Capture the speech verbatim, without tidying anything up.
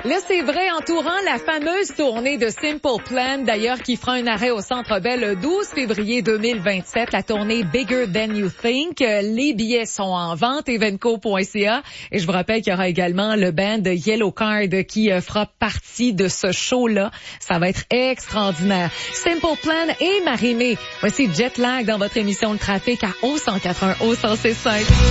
Là, c'est vrai, entourant la fameuse tournée de Simple Plan, d'ailleurs, qui fera un arrêt au Centre Bell le douze février deux mille vingt-sept, la tournée Bigger Than You Think. Les billets sont en vente, evenco point c a. Et je vous rappelle qu'il y aura également le band Yellow Card qui fera partie de ce show-là. Ça va être extraordinaire. Simple Plan et Marie-Mé. Voici Jet Lag dans votre émission de trafic à O cent quatre-un, O cent six point cinq.